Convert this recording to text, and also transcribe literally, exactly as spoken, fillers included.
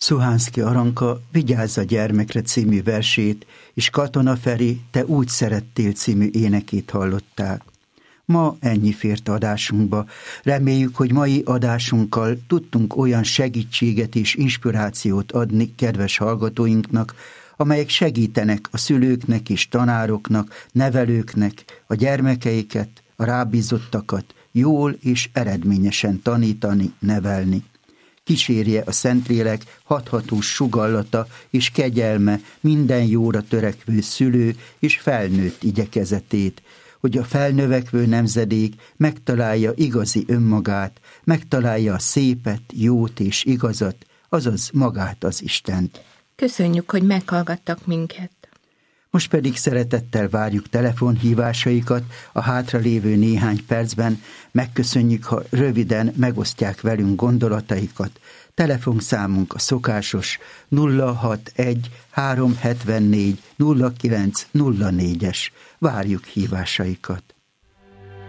Szuhánszky Aranka Vigyázz a gyermekre című versét és Katona Feri Te úgy szerettél című énekét hallották. Ma ennyi fért adásunkba. Reméljük, hogy mai adásunkkal tudtunk olyan segítséget és inspirációt adni kedves hallgatóinknak, amelyek segítenek a szülőknek és tanároknak, nevelőknek a gyermekeiket, a rábízottakat jól és eredményesen tanítani, nevelni. Kísérje a Szentlélek hathatós sugallata és kegyelme minden jóra törekvő szülő és felnőtt igyekezetét, hogy a felnövekvő nemzedék megtalálja igazi önmagát, megtalálja a szépet, jót és igazat, azaz magát az Istent. Köszönjük, hogy meghallgattak minket. Most pedig szeretettel várjuk telefonhívásaikat a hátralévő néhány percben. Megköszönjük, ha röviden megosztják velünk gondolataikat. Telefonszámunk a szokásos nulla hatvanegy három hetvennégy nulla kilenc nulla négyes. Várjuk hívásaikat.